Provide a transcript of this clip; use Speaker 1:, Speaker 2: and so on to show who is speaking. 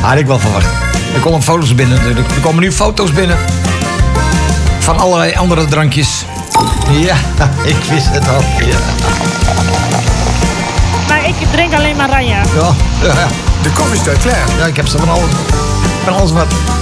Speaker 1: Had ik wel verwacht. Er komen foto's binnen natuurlijk. Er komen nu foto's binnen. Van allerlei andere drankjes. Ja, ik wist het al. Ja.
Speaker 2: Maar ik drink alleen maar Ranja.
Speaker 1: Ja.
Speaker 3: De koffie staat klaar.
Speaker 1: Ja, ik heb ze van alles wat.